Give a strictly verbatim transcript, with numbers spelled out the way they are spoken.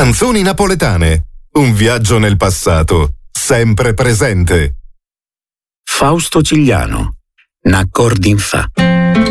Canzoni napoletane. Un viaggio nel passato, sempre presente. Fausto Cigliano, n'accordi in fa.